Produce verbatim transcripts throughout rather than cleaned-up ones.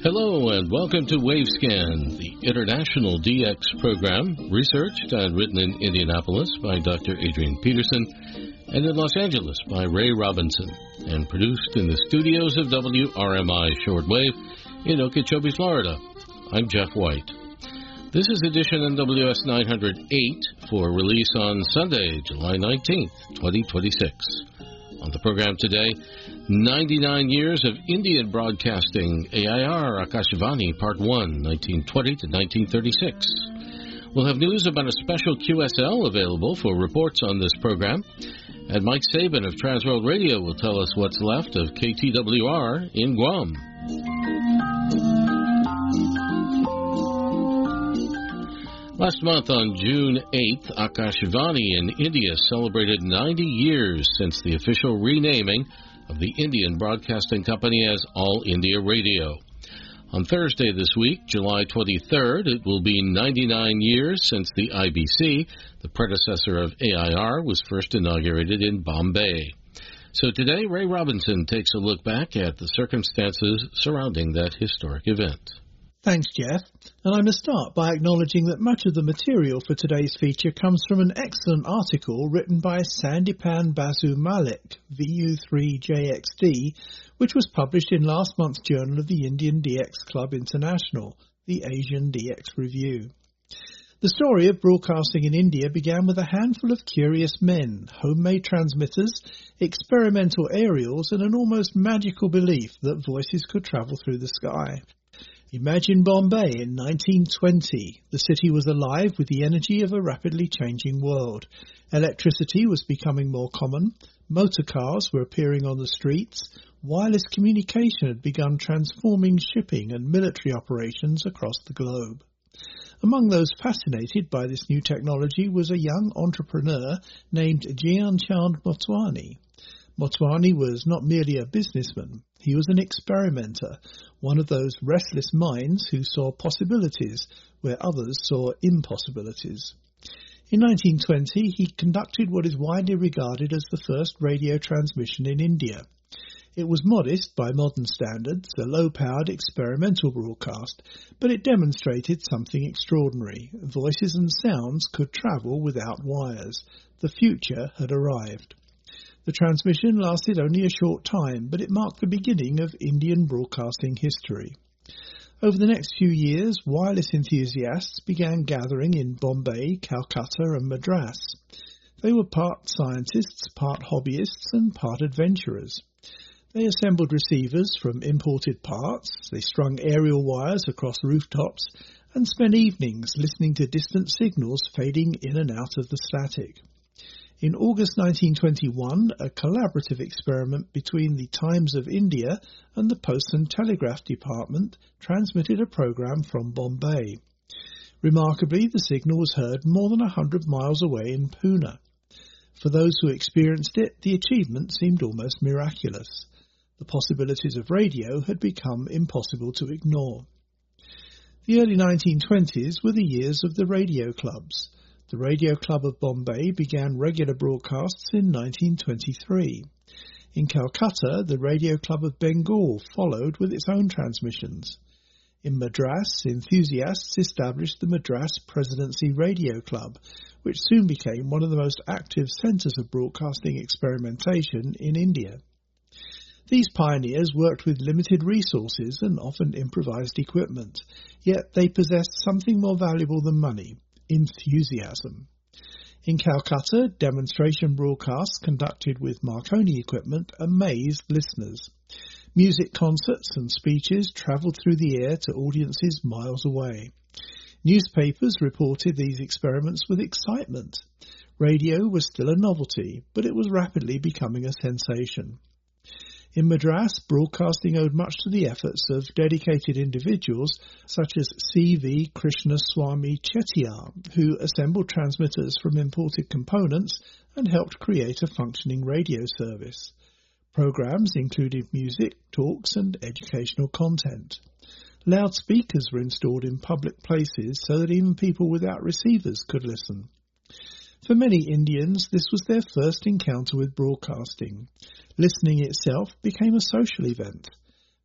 Hello and welcome to Wavescan, the international D X program, researched and written in Indianapolis by Doctor Adrian Peterson and in Los Angeles by Ray Robinson, and produced in the studios of W R M I Shortwave in Okeechobee, Florida. I'm Jeff White. This is edition N W S nine oh eight for release on Sunday, July nineteenth, twenty twenty-six. On the program today, ninety-nine years of Indian broadcasting, A I R Akashvani Part one, nineteen twenty to nineteen thirty-six. We'll have news about a special Q S L available for reports on this program, and Mike Sabin of Transworld Radio will tell us what's left of K T W R in Guam. Last month, on June eighth, Akashvani in India celebrated ninety years since the official renaming of the Indian Broadcasting Company as All India Radio. On Thursday this week, July twenty-third, it will be ninety-nine years since the I B C, the predecessor of A I R, was first inaugurated in Bombay. So today, Ray Robinson takes a look back at the circumstances surrounding that historic event. Thanks, Jeff. And I must start by acknowledging that much of the material for today's feature comes from an excellent article written by Sandipan Basu Malik, V U three J X D, which was published in last month's Journal of the Indian D X Club International, the Asian D X Review. The story of broadcasting in India began with a handful of curious men, homemade transmitters, experimental aerials, and an almost magical belief that voices could travel through the sky. Imagine Bombay in nineteen twenty. The city was alive with the energy of a rapidly changing world. Electricity was becoming more common. Motor cars were appearing on the streets. Wireless communication had begun transforming shipping and military operations across the globe. Among those fascinated by this new technology was a young entrepreneur named Gyan Chand Motwani. Motwani was not merely a businessman. He was an experimenter, one of those restless minds who saw possibilities where others saw impossibilities. In nineteen twenty, he conducted what is widely regarded as the first radio transmission in India. It was modest by modern standards, a low-powered experimental broadcast, but it demonstrated something extraordinary. Voices and sounds could travel without wires. The future had arrived. The transmission lasted only a short time, but it marked the beginning of Indian broadcasting history. Over the next few years, wireless enthusiasts began gathering in Bombay, Calcutta and Madras. They were part scientists, part hobbyists and part adventurers. They assembled receivers from imported parts, they strung aerial wires across rooftops and spent evenings listening to distant signals fading in and out of the static. In August nineteen twenty-one, a collaborative experiment between the Times of India and the Post and Telegraph Department transmitted a program from Bombay. Remarkably, the signal was heard more than a hundred miles away in Pune. For those who experienced it, the achievement seemed almost miraculous. The possibilities of radio had become impossible to ignore. The early nineteen twenties were the years of the radio clubs. The Radio Club of Bombay began regular broadcasts in nineteen twenty-three. In Calcutta, the Radio Club of Bengal followed with its own transmissions. In Madras, enthusiasts established the Madras Presidency Radio Club, which soon became one of the most active centres of broadcasting experimentation in India. These pioneers worked with limited resources and often improvised equipment, yet they possessed something more valuable than money: enthusiasm. In Calcutta, demonstration broadcasts conducted with Marconi equipment amazed listeners. Music concerts and speeches travelled through the air to audiences miles away. Newspapers reported these experiments with excitement. Radio was still a novelty, but it was rapidly becoming a sensation. In Madras, broadcasting owed much to the efforts of dedicated individuals such as C V Krishnaswamy Chettiar, who assembled transmitters from imported components and helped create a functioning radio service. Programs included music, talks and educational content. Loudspeakers were installed in public places so that even people without receivers could listen. For many Indians, this was their first encounter with broadcasting. Listening itself became a social event.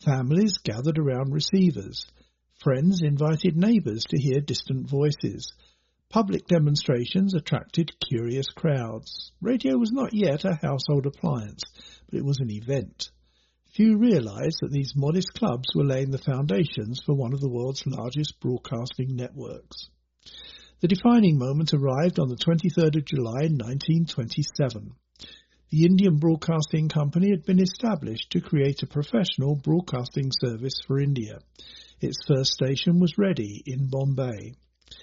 Families gathered around receivers. Friends invited neighbours to hear distant voices. Public demonstrations attracted curious crowds. Radio was not yet a household appliance, but it was an event. Few realised that these modest clubs were laying the foundations for one of the world's largest broadcasting networks. The defining moment arrived on the twenty-third of July nineteen twenty-seven. The Indian Broadcasting Company had been established to create a professional broadcasting service for India. Its first station was ready in Bombay.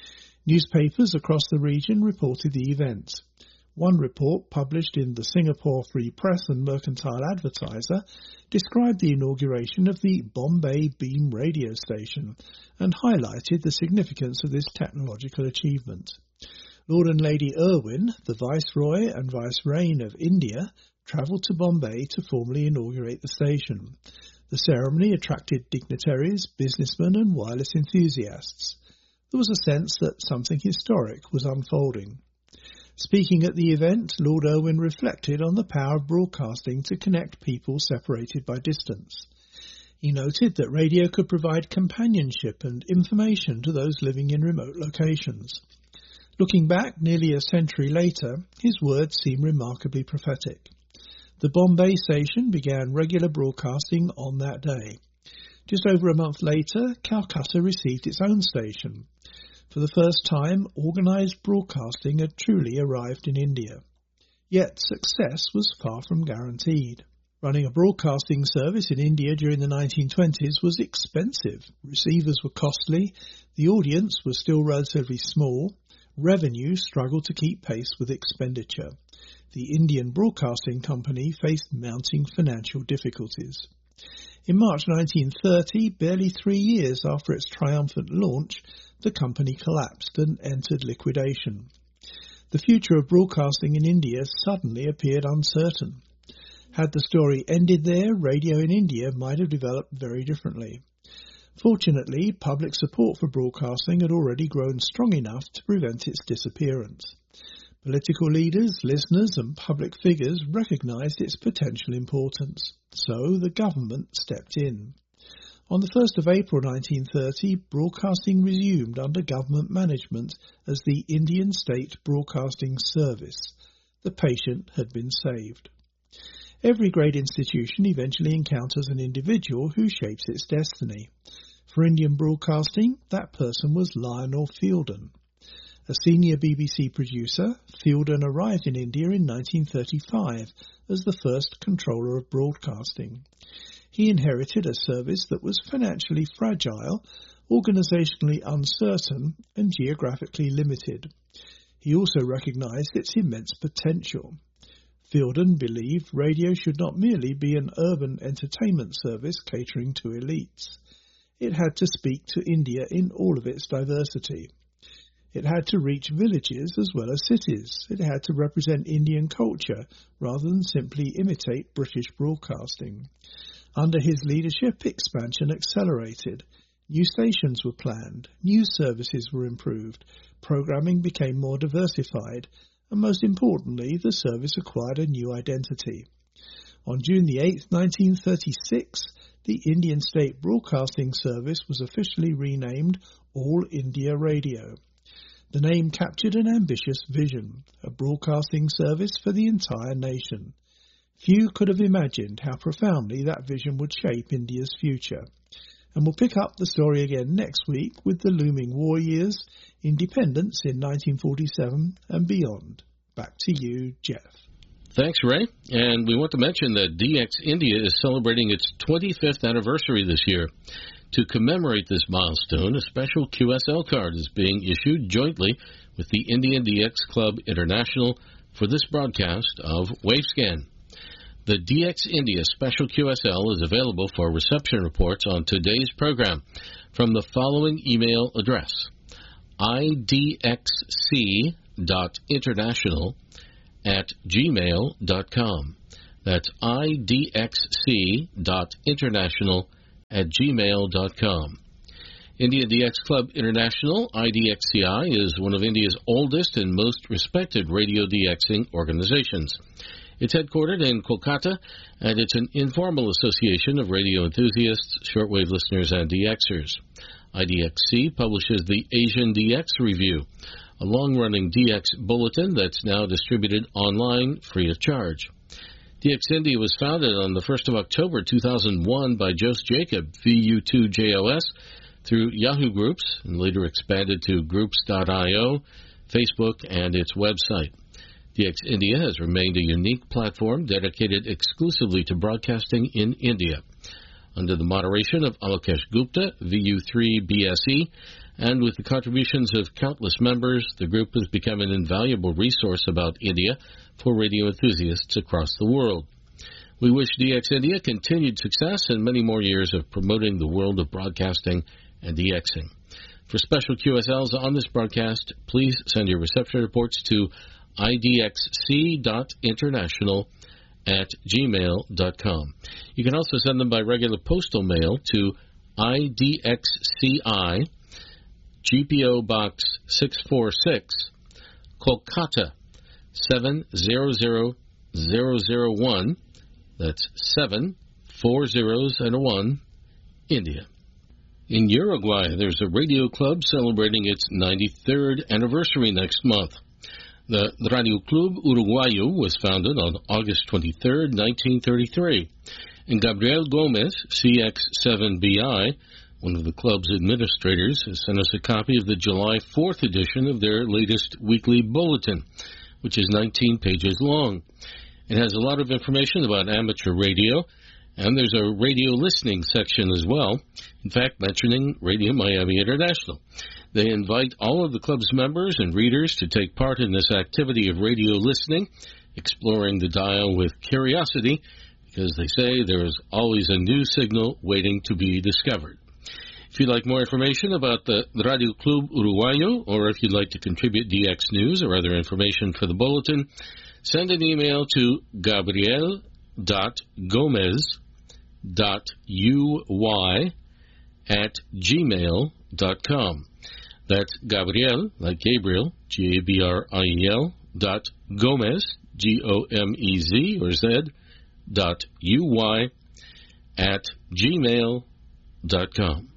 Newspapers across the region reported the event. One report, published in the Singapore Free Press and Mercantile Advertiser, described the inauguration of the Bombay Beam radio station and highlighted the significance of this technological achievement. Lord and Lady Irwin, the Viceroy and Vicereign of India, travelled to Bombay to formally inaugurate the station. The ceremony attracted dignitaries, businessmen and wireless enthusiasts. There was a sense that something historic was unfolding. Speaking at the event, Lord Irwin reflected on the power of broadcasting to connect people separated by distance. He noted that radio could provide companionship and information to those living in remote locations. Looking back nearly a century later, his words seem remarkably prophetic. The Bombay station began regular broadcasting on that day. Just over a month later, Calcutta received its own station. For the first time, organised broadcasting had truly arrived in India. Yet success was far from guaranteed. Running a broadcasting service in India during the nineteen twenties was expensive. Receivers were costly, the audience was still relatively small, revenue struggled to keep pace with expenditure. The Indian Broadcasting Company faced mounting financial difficulties. In March nineteen thirty, barely three years after its triumphant launch, the company collapsed and entered liquidation. The future of broadcasting in India suddenly appeared uncertain. Had the story ended there, radio in India might have developed very differently. Fortunately, public support for broadcasting had already grown strong enough to prevent its disappearance. Political leaders, listeners and public figures recognised its potential importance, so the government stepped in. On the first of April nineteen thirty, broadcasting resumed under government management as the Indian State Broadcasting Service. The patient had been saved. Every great institution eventually encounters an individual who shapes its destiny. For Indian broadcasting, that person was Lionel Fielden. A senior B B C producer, Fielden arrived in India in nineteen thirty-five as the first controller of broadcasting. He inherited a service that was financially fragile, organisationally uncertain and geographically limited. He also recognised its immense potential. Fielden believed radio should not merely be an urban entertainment service catering to elites. It had to speak to India in all of its diversity. It had to reach villages as well as cities. It had to represent Indian culture rather than simply imitate British broadcasting. Under his leadership, expansion accelerated. New stations were planned, news services were improved, programming became more diversified, and most importantly, the service acquired a new identity. On June the eighth, nineteen thirty-six, the Indian State Broadcasting Service was officially renamed All India Radio. The name captured an ambitious vision, a broadcasting service for the entire nation. Few could have imagined how profoundly that vision would shape India's future. And we'll pick up the story again next week with the looming war years, independence in nineteen forty-seven and beyond. Back to you, Jeff. Thanks, Ray. And we want to mention that D X India is celebrating its twenty-fifth anniversary this year. To commemorate this milestone, a special Q S L card is being issued jointly with the Indian D X Club International for this broadcast of Wavescan. The D X India Special Q S L is available for reception reports on today's program from the following email address: I D X C dot international at gmail dot com. That's I D X C dot international at gmail dot com. Indian D X Club International, I D X C I, is one of India's oldest and most respected radio DXing organizations. It's headquartered in Kolkata, and it's an informal association of radio enthusiasts, shortwave listeners, and DXers. I D X C publishes the Asian D X Review, a long-running D X bulletin that's now distributed online free of charge. D X India was founded on the first of October two thousand one by Jose Jacob, V U two J O S, through Yahoo Groups, and later expanded to groups dot I O, Facebook, and its website. D X India has remained a unique platform dedicated exclusively to broadcasting in India. Under the moderation of Alokesh Gupta, V U three B S E, and with the contributions of countless members, the group has become an invaluable resource about India for radio enthusiasts across the world. We wish D X India continued success and many more years of promoting the world of broadcasting and DXing. For special Q S Ls on this broadcast, please send your reception reports to I D X C dot international at gmail dot com. You can also send them by regular postal mail to I D X C I, G P O Box six four six, Kolkata seven zero zero zero zero one. That's seven, four zeros and a one, India. In Uruguay, there's a radio club celebrating its ninety-third anniversary next month. The Radio Club Uruguayo was founded on August twenty-third, nineteen thirty-three, and Gabriel Gomez, C X seven B I, one of the club's administrators, has sent us a copy of the July fourth edition of their latest weekly bulletin, which is nineteen pages long. It has a lot of information about amateur radio, and there's a radio listening section as well, in fact, mentioning Radio Miami International. They invite all of the club's members and readers to take part in this activity of radio listening, exploring the dial with curiosity, because they say there is always a new signal waiting to be discovered. If you'd like more information about the Radio Club Uruguayo, or if you'd like to contribute D X news or other information for the bulletin, send an email to gabriel dot gomez dot u y at gmail dot com. That's Gabriel, like Gabriel, G A B R I E L, dot Gomez, G O M E Z, or Z, dot U Y, at gmail dot com.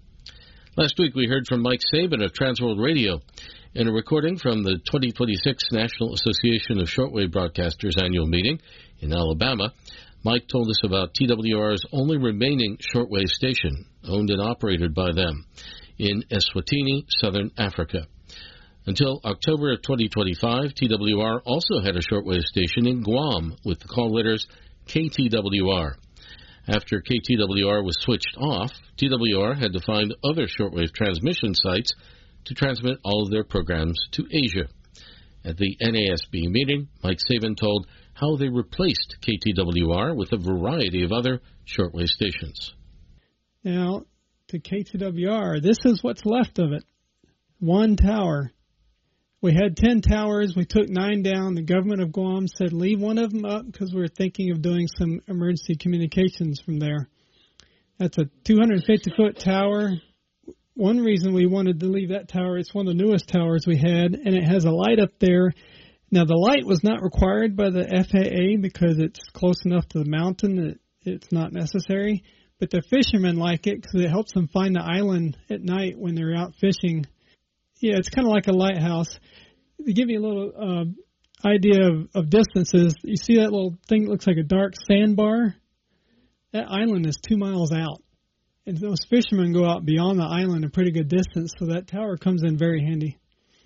Last week we heard from Mike Sabin of Transworld Radio in a recording from the twenty twenty-six National Association of Shortwave Broadcasters annual meeting in Alabama. Mike told us about T W R's only remaining shortwave station, owned and operated by them, in Eswatini, Southern Africa. Until October of twenty twenty-five, T W R also had a shortwave station in Guam with the call letters K T W R. After K T W R was switched off, T W R had to find other shortwave transmission sites to transmit all of their programs to Asia. At the N A S B meeting, Mike Sabin told how they replaced K T W R with a variety of other shortwave stations. Now, to K T W R, this is what's left of it. One tower. We had ten towers. We took nine down. The government of Guam said leave one of them up because we were thinking of doing some emergency communications from there. That's a two hundred fifty foot tower. One reason we wanted to leave that tower, it's one of the newest towers we had, and it has a light up there. Now, the light was not required by the F A A because it's close enough to the mountain that it's not necessary. But the fishermen like it because it helps them find the island at night when they're out fishing. Yeah, it's kind of like a lighthouse. To give you a little uh, idea of, of distances, you see that little thing that looks like a dark sandbar? That island is two miles out. And those fishermen go out beyond the island a pretty good distance, so that tower comes in very handy.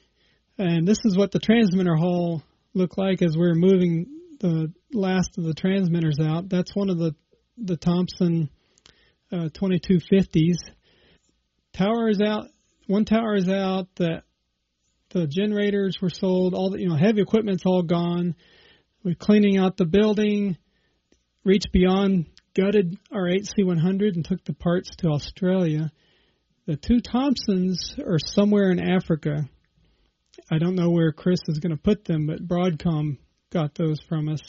And this is what the transmitter hall looked like as we were moving the last of the transmitters out. That's one of the, the Thompson uh, twenty-two fifties. Tower is out. One tower is out. The, the generators were sold. All the you know heavy equipment's all gone. We're cleaning out the building. Reached beyond, gutted our H C one hundred and took the parts to Australia. The two Thompsons are somewhere in Africa. I don't know where Chris is going to put them, but Broadcom got those from us.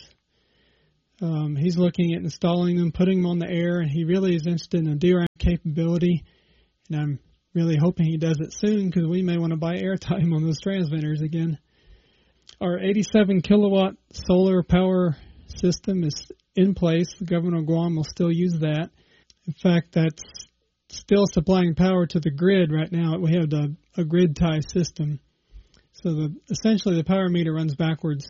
Um, he's looking at installing them, putting them on the air, and he really is interested in the D RAM capability. And I'm really hoping he does it soon because we may want to buy airtime on those transmitters again. Our eighty-seven kilowatt solar power system is in place. The government of Guam will still use that. In fact, that's still supplying power to the grid right now. We have the, a grid tie system. So the, essentially the power meter runs backwards.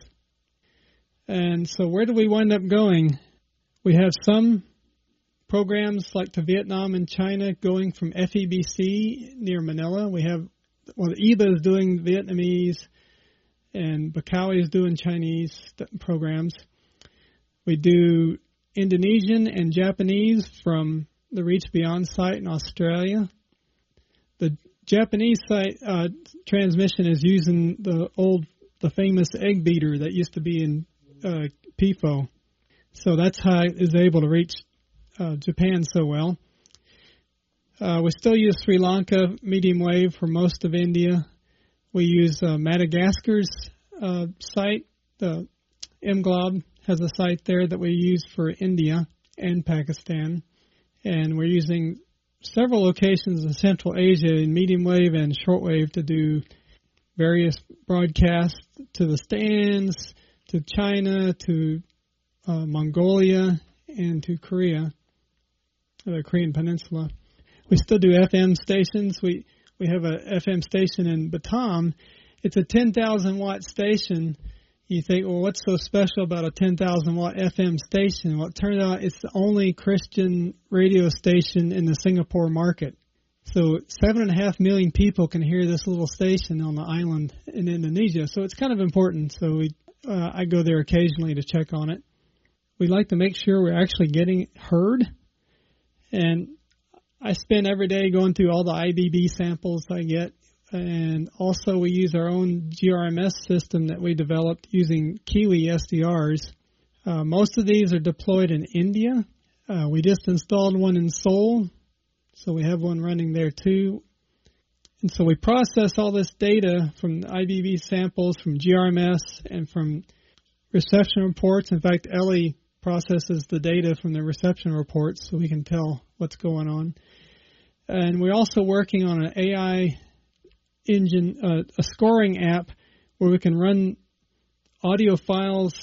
And so where do we wind up going? We have some programs like to Vietnam and China going from F E B C near Manila. We have, well, E B A is doing Vietnamese and Bakawi is doing Chinese programs. We do Indonesian and Japanese from the Reach Beyond site in Australia. The Japanese site uh, transmission is using the old, the famous egg beater that used to be in uh, P F O. So that's how it is able to reach uh, Japan so well. Uh, we still use Sri Lanka medium wave for most of India. We use uh, Madagascar's uh, site. The M Glob has a site there that we use for India and Pakistan. And we're using several locations in Central Asia in medium wave and shortwave to do various broadcasts to the stands, to China, to uh, Mongolia, and to Korea, the Korean Peninsula. We still do F M stations. We we have a F M station in Batam. It's a ten thousand watt station. You think, well, what's so special about a ten thousand watt F M station? Well, it turns out it's the only Christian radio station in the Singapore market. So seven and a half million people can hear this little station on the island in Indonesia. So it's kind of important. So we, uh, I go there occasionally to check on it. We like to make sure we're actually getting heard. And I spend every day going through all the I B B samples I get. And also we use our own G R M S system that we developed using Kiwi S D Rs. Uh, most of these are deployed in India. Uh, we just installed one in Seoul, so we have one running there too. And so we process all this data from the I B B samples, from G R M S, and from reception reports. In fact, Ellie processes the data from the reception reports so we can tell what's going on. And we're also working on an A I engine, uh, a scoring app where we can run audio files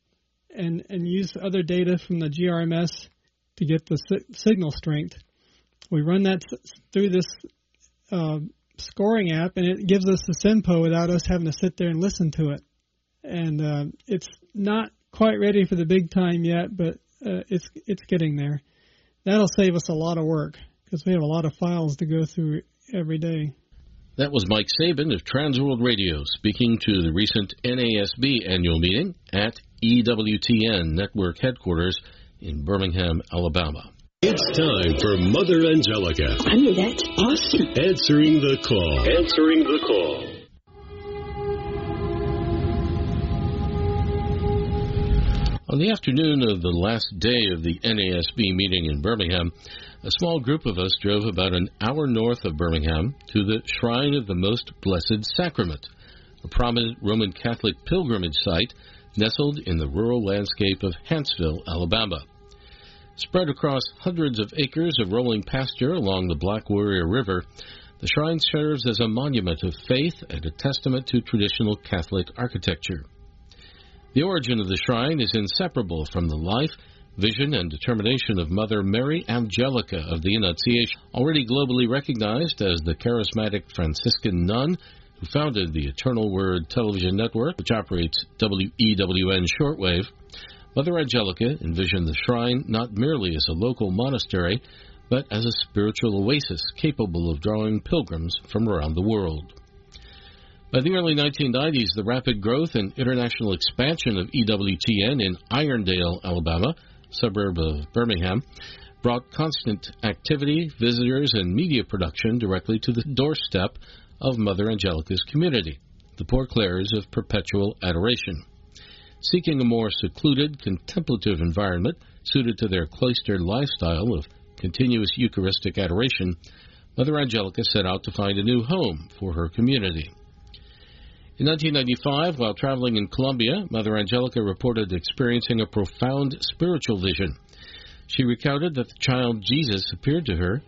and and use other data from the G R M S to get the si- signal strength. We run that s- through this uh, scoring app, and it gives us the SINPO without us having to sit there and listen to it. And uh, it's not quite ready for the big time yet, but uh, it's it's getting there. That'll save us a lot of work because we have a lot of files to go through every day. That was Mike Sabin of Transworld Radio speaking to the recent N A S B annual meeting at E W T N Network headquarters in Birmingham, Alabama. It's time for Mother Angelica. I mean, that's awesome. Answering the call. Answering the call. On the afternoon of the last day of the N A S B meeting in Birmingham, a small group of us drove about an hour north of Birmingham to the Shrine of the Most Blessed Sacrament, a prominent Roman Catholic pilgrimage site nestled in the rural landscape of Huntsville, Alabama. Spread across hundreds of acres of rolling pasture along the Black Warrior River, the shrine serves as a monument of faith and a testament to traditional Catholic architecture. The origin of the shrine is inseparable from the life, vision, and determination of Mother Mary Angelica of the Annunciation, already globally recognized as the charismatic Franciscan nun who founded the Eternal Word television network, which operates W E W N shortwave. Mother Angelica envisioned the shrine not merely as a local monastery, but as a spiritual oasis capable of drawing pilgrims from around the world. By the early nineteen nineties, the rapid growth and international expansion of E W T N in Irondale, Alabama, a suburb of Birmingham, brought constant activity, visitors, and media production directly to the doorstep of Mother Angelica's community, the Poor Clares of Perpetual Adoration. Seeking a more secluded, contemplative environment suited to their cloistered lifestyle of continuous Eucharistic adoration, Mother Angelica set out to find a new home for her community. In nineteen ninety-five, while traveling in Colombia, Mother Angelica reported experiencing a profound spiritual vision. She recounted that the child Jesus appeared to her